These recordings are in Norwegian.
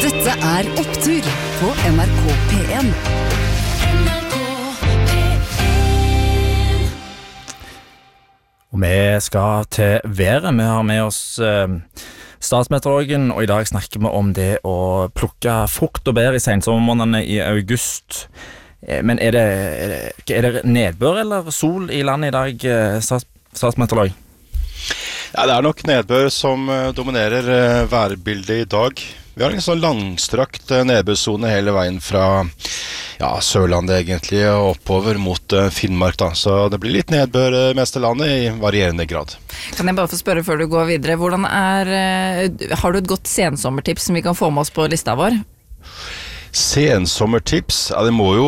Dette Opptur på NRK P1. Og vi skal til været. Vi har med oss statsmeteorologen, og i dag snakker vi om det å plukke frukt og bær i sensommermånedene i august. Men er det nedbør eller sol i landet i dag, statsmeteorolog? Ja, det nok nedbør som dominerer værbildet i dag. Vi har en sånn langstrakt nedbørzone hele veien fra Sørlandet egentlig og oppover mot Finnmark da. Så det blir litt nedbør mest av landet i varierende grad. Kan jeg bare få spørre før du går videre, har du et godt sensommertips som vi kan få med oss på lista vår? Sensommertips? Ja, det må jo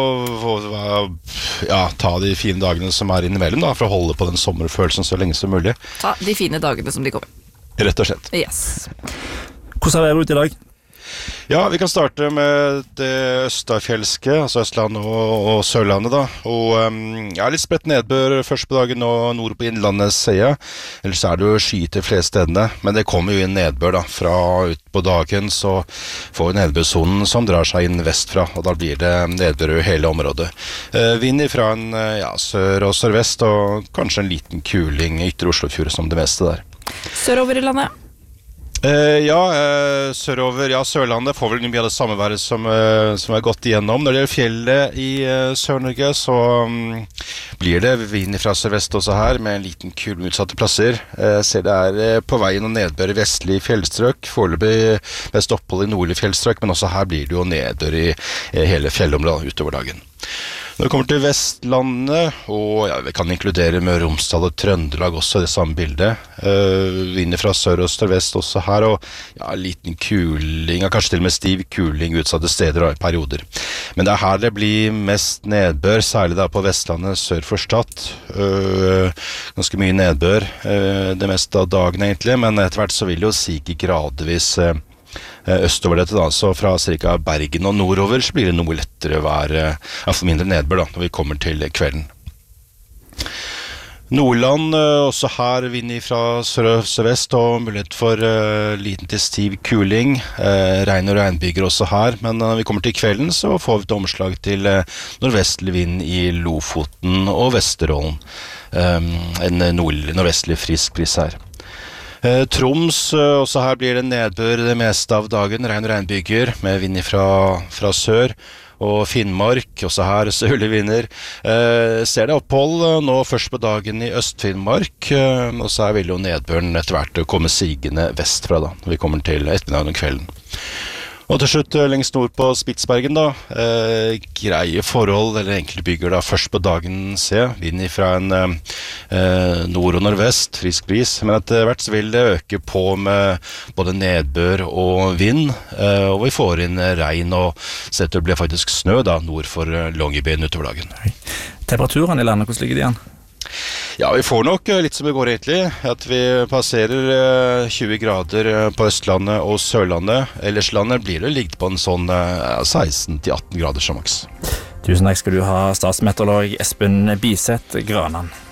ta de fine dagene som innimellom da, for å holde på den sommerfølelsen så lenge som mulig. Ta de fine dagene som de kommer. Rett og slett. Yes. Hvordan er det ute i dag? Ja, vi kan starte med det østafjelske, altså Østlandet og Sørlandet da. Og litt spredt nedbør først på dagen og nord på Innlandet, sier jeg. Ellers det jo sky til flest stedene, men det kommer jo inn nedbør da. Fra ut på dagen så får vi nedbørzonen som drar seg inn vestfra, og da blir det nedbør i hele området. Vind fra en sør og sørvest, og kanskje en liten kuling i ytre Oslofjord som det meste der. Sørover i landet? Sørover, Sørlandet får vel mye av det samme været som gått igjennom. Når det gjelder fjellet i Sør-Norge, så blir det vind fra sørvest også her, med en liten kul utsatte plasser. Jeg ser det på veien og nedbør i vestlige fjellstrøk, foreløpig mest opphold i nordlige fjellstrøk, men også her blir det jo nedbør i hele fjellområdet utover dagen. Når det kommer til Vestlandet, og vi kan inkludere Møre og Romsdal og Trøndelag også i det samme bildet. Vind fra sør og sørvest også her, og en liten kuling, kanskje til og med stiv kuling utsatte steder og perioder. Men det her det blir mest nedbør, særlig da på Vestlandet sør for Stad. Ganske mye nedbør det meste av dagen egentlig, men etter hvert så vil jo sige gradvis østover dette da, så fra cirka Bergen og nordover så blir det noe lettere vær, for mindre nedbør da, når vi kommer til kvelden. Nordland, også her vind fra sør-vest og mulighet for liten til stiv kuling, regn og regnbyger også her, men når vi kommer til kvelden så får vi et omslag til nordvestlig vind i Lofoten og Vesterålen, en nordvestlig frisk bris her. Troms, også her blir det nedbør det meste av dagen, regn og regnbyger med vind fra sør, og Finnmark, også her sørlige vinder. Ser det opphold nå først på dagen i Øst-Finnmark, og så vil jo nedbøren etter hvert komme sigende vestfra da, når vi kommer til ettermiddagen og kvelden. Og til slutt lengst nord på Spitsbergen da, greie forhold, eller enkle bygger da, først på dagen vind fra en nord og nordvest, frisk bris, men etter hvert så vil det øke på med både nedbør og vind, og vi får inn regn, og så det blir faktisk snø da, nord for Longyearbyen utover dagen. Temperaturen i landet, hvordan ligger de igjen? Ja, vi får nok litt som det går egentlig, at vi passerer 20 grader på Østlandet og Sørlandet. Ellers landet blir det ligget på en sånn 16-18 grader som maks. Tusen takk skal du ha, statsmeteorolog Espen Biseth Granan.